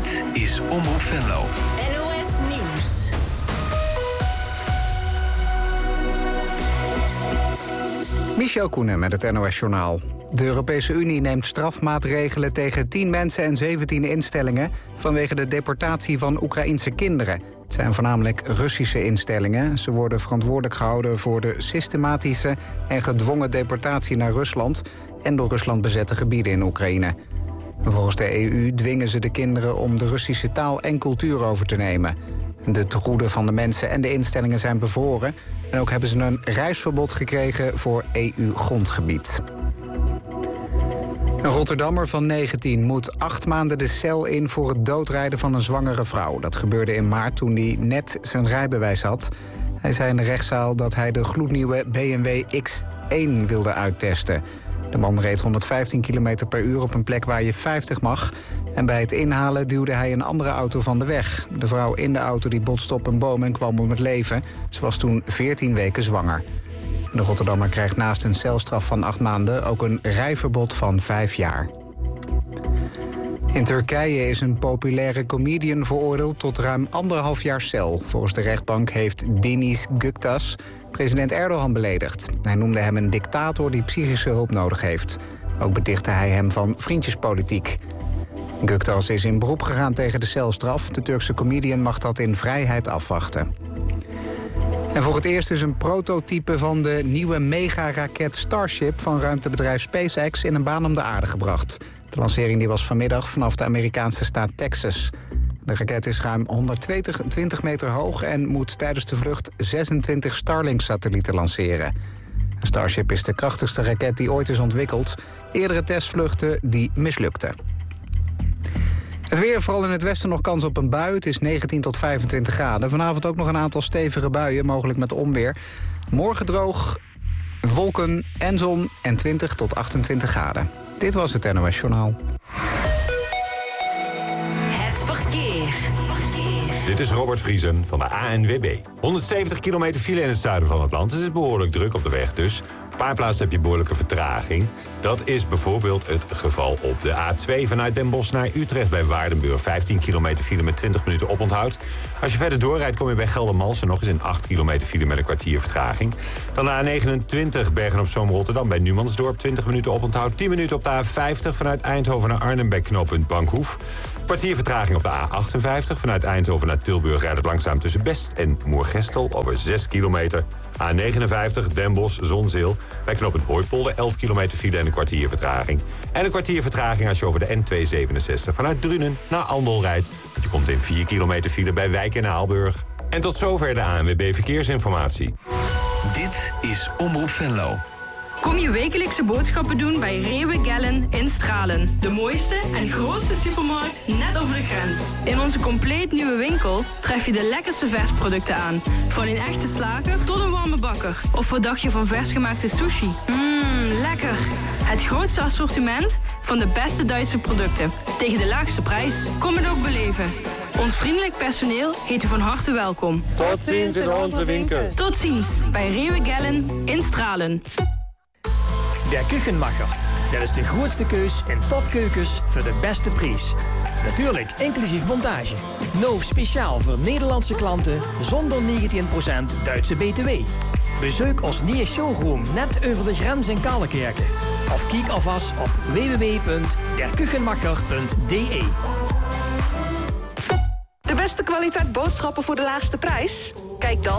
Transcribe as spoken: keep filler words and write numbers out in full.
Dit is Omroep Venlo. N O S Nieuws. Michel Koenen met het N O S-journaal. De Europese Unie neemt strafmaatregelen tegen tien mensen en zeventien instellingen vanwege de deportatie van Oekraïense kinderen. Het zijn voornamelijk Russische instellingen. Ze worden verantwoordelijk gehouden voor de systematische en gedwongen deportatie naar Rusland en door Rusland bezette gebieden in Oekraïne. Volgens de E U dwingen ze de kinderen om de Russische taal en cultuur over te nemen. De tegoeden van de mensen en de instellingen zijn bevroren en ook hebben ze een reisverbod gekregen voor E U-grondgebied. Een Rotterdammer van negentien moet acht maanden de cel in voor het doodrijden van een zwangere vrouw. Dat gebeurde in maart toen hij net zijn rijbewijs had. Hij zei in de rechtszaal dat hij de gloednieuwe B M W X één wilde uittesten. De man reed honderdvijftien kilometer per uur op een plek waar je vijftig mag. En bij het inhalen duwde hij een andere auto van de weg. De vrouw in de auto die botste op een boom en kwam om het leven. Ze was toen veertien weken zwanger. De Rotterdammer krijgt naast een celstraf van acht maanden ook een rijverbod van vijf jaar. In Turkije is een populaire comedian veroordeeld tot ruim anderhalf jaar cel. Volgens de rechtbank heeft Deniz Güktas president Erdogan beledigd. Hij noemde hem een dictator die psychische hulp nodig heeft. Ook betichtte hij hem van vriendjespolitiek. Güktas is in beroep gegaan tegen de celstraf. De Turkse comedian mag dat in vrijheid afwachten. En voor het eerst is een prototype van de nieuwe megaraket Starship van ruimtebedrijf SpaceX in een baan om de aarde gebracht. De lancering die was vanmiddag vanaf de Amerikaanse staat Texas. De raket is ruim honderdtwintig meter hoog en moet tijdens de vlucht zesentwintig Starlink-satellieten lanceren. Starship is de krachtigste raket die ooit is ontwikkeld. Eerdere testvluchten die mislukten. Het weer, vooral in het westen nog kans op een bui. Het is negentien tot vijfentwintig graden. Vanavond ook nog een aantal stevige buien, mogelijk met onweer. Morgen droog, wolken en zon en twintig tot achtentwintig graden. Dit was het N O S-journaal. Het verkeer. Dit is Robert Vriesen van de A N W B. honderdzeventig kilometer file in het zuiden van het land. Het is behoorlijk druk op de weg dus. Op een paar plaatsen heb je behoorlijke vertraging. Dat is bijvoorbeeld het geval op de A twee vanuit Den Bosch naar Utrecht bij Waardenburg. vijftien kilometer file met twintig minuten oponthoud. Als je verder doorrijdt kom je bij Geldermalsen nog eens in acht kilometer file met een kwartier vertraging. Dan de A negenentwintig Bergen-op-Zoom Rotterdam bij Numansdorp. twintig minuten oponthoud. tien minuten op de A vijftig vanuit Eindhoven naar Arnhem bij knooppunt Bankhoef. Kwartier vertraging op de A achtenvijftig vanuit Eindhoven naar Tilburg rijdt het langzaam tussen Best en Moergestel over zes kilometer. A negenenvijftig Den Bosch Zonzeel bij knooppunt Hooipolder elf kilometer file en een kwartier vertraging. En een kwartier vertraging als je over de N tweehonderdzevenenzestig vanuit Drunen naar Andel rijdt. Want je komt in vier kilometer file bij Wijk en Aalburg. En tot zover de A N W B Verkeersinformatie. Dit is Omroep Venlo. Kom je wekelijkse boodschappen doen bij Rewe Gellen in Stralen. De mooiste en grootste supermarkt net over de grens. In onze compleet nieuwe winkel tref je de lekkerste versproducten aan. Van een echte slager tot een warme bakker. Of wat dacht je van versgemaakte sushi? Mmm, lekker. Het grootste assortiment van de beste Duitse producten. Tegen de laagste prijs. Kom het ook beleven. Ons vriendelijk personeel heet u van harte welkom. Tot ziens in onze winkel. Tot ziens bij Rewe Gellen in Stralen. Der Küchenmacher. Dat is de grootste keus in topkeukens voor de beste prijs. Natuurlijk inclusief montage. Nou speciaal voor Nederlandse klanten zonder negentien procent Duitse B T W. Bezoek ons nieuwe showroom net over de grens in Kallenkerken. Of kijk alvast op w w w punt der kuchenmacher punt d e. De beste kwaliteit boodschappen voor de laagste prijs? Kijk dan